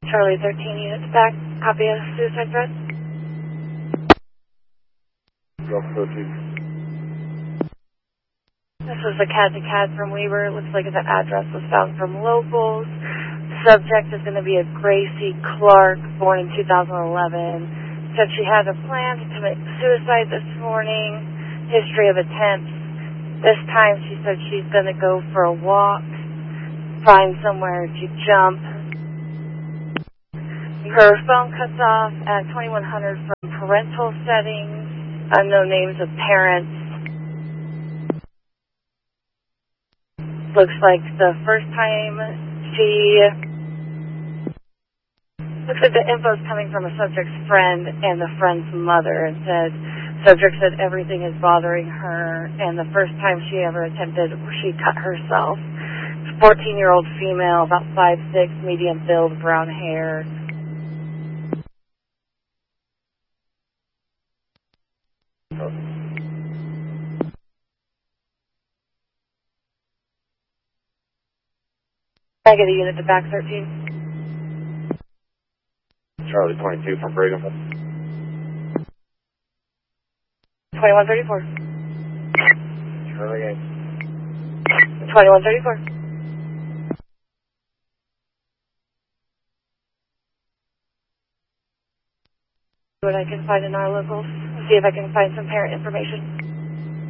Charlie 13 units back. Copy a suicide threat. Drop 13. This is a CAD from Weber. It looks like that address was found from locals. Subject is going to be a Gracie Clark, born in 2011. Said she had a plan to commit suicide this morning. History of attempts. This time she said she's going to go for a walk, find somewhere to jump. Her phone cuts off at 2100 from parental settings. Unknown names of parents. Looks like the first time looks like the info is coming from a subject's friend and the friend's mother. It said, subject said everything is bothering her, and the first time she ever attempted, she cut herself. 14-year-old female, about 5'6", medium build, brown hair. Can I get a unit to back 13? Charlie 22 from Brigham. 2134. Charlie 8. 2134. What I can find in our locals. See if I can find some parent information.